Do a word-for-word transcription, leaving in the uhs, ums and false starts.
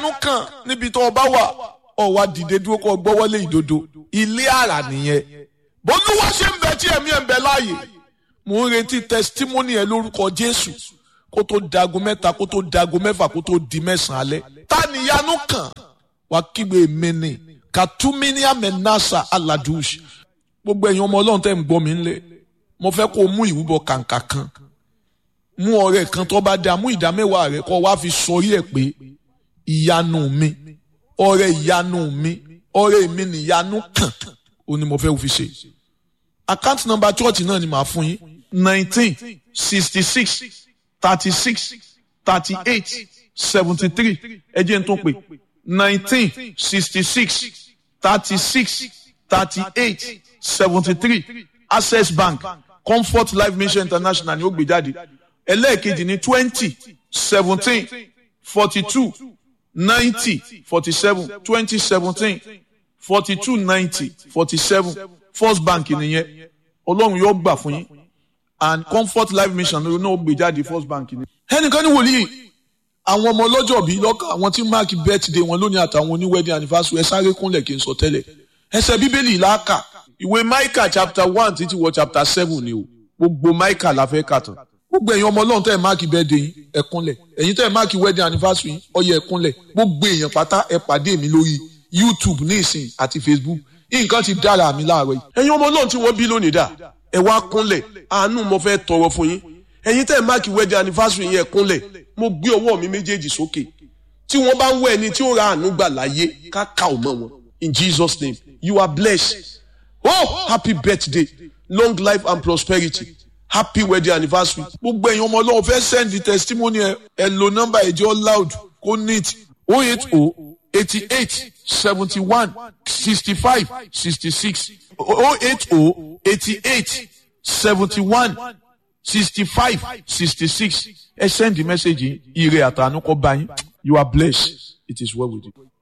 ìyanu kan níbi tó o bá wà ọ wá dìde dúró kó o gbọ́wọ́lé ìdodo ilé àrà nìyẹn bólúwa ṣe ń bẹ tí ẹ̀mí ẹ̀ ń bẹ láàyè mò ń retí testimony ẹ lórúkọ Jésù kó tó dago mẹ́ta kó tó dago mẹ́fà kó tó di mẹ́sàn-án alẹ́ ta ni ìyanu kan wà kígbe mi ni katuminia menasa aladush gbogbo ẹ̀yin ọmọ Ọlọ́run tẹ́ ń gbọ́ mi ńlẹ̀ mo fẹ́ kó o mú ìrúbọ kàǹkà kan mú ọrẹ kan tó bá dáa mú ìdá mẹ́wàá rẹ kó wá fi sọrí ẹ̀ pé ìyanu mi ọrẹ ìyanu mi ọrẹ mi ni ìyanu kan ó ní mo fẹ́ fi ṣe account number church náà ni màá fún yín nineteen sixty six thirty six thirty eight seventy three ẹ jẹ́ n tún pè nineteen sixty six thirty six thirty eight seventy three Access Bank Comfort Life Mission International ni ó gbé jáde ẹlẹ́ẹ̀kejì ní twenty seventeen forty two ninety forty seven twenty seventeen forty two ninety forty seven First Bank nìyẹn Ọlọ́run yóò gbà fún yín and Comfort Life Mission ló náà gbé jáde First Bank ni. ẹnìkan ní wòlíì àwọn ọmọ ọlọ́jọ́ bíi lọ́kàn àwọn tí máàkì birthday wọn lónìí àtàwọn oní wedding anniversary ẹ sáré kúnlẹ̀ kí n sọ tẹ́lẹ̀ ẹsẹ̀ bíbélì làákà ìwé Micah chapter one títí wọ chapter seven ni o gbogbo Micah la fẹ́ kà tán gbogbo ẹ̀yin ọmọ Ọlọ́run tẹ́ ẹ̀ máàkì birthday yín ẹ kúnlẹ̀ ẹ̀yin tẹ́ ẹ̀ máàkì wedding anniversary yín ó yẹ ẹ kúnlẹ̀ gbogbo èèyàn pátá ẹ pàdé mi lórí YouTube ní ìsìn àti Facebook nǹkan ti dára mi láàárọ̀ yìí ẹ̀yin ọmọ Ọlọ́run tí wọ́n bí lónìí dà ẹ wá kúnlẹ̀ àánú mo fẹ́ tọrọ fún yín ẹ̀yin tẹ́ ẹ̀ máàkì wedding anniversary yín ẹ kúnlẹ̀ mo gbé ọwọ́ mi méjèèjì sókè tí wọ́n bá ń wọ ẹni tí ó ra àánú gbà láyé káka ò mọ́ wọn in Jesus name you are blessed oh happy birthday long life and prosperity happy wedding anniversary gbogbo ẹ̀yin ọmọ Ọlọ́run fẹ́ send the testimony ẹ ẹ lo number ẹjọ́ loud kó neat oh eight oh eighty eight seventy one sixty five sixty six oh eight oh eighty eight seventy one sixty five sixty six ẹ send the message ire àtànú kó bá yín you are blessed it is well with you.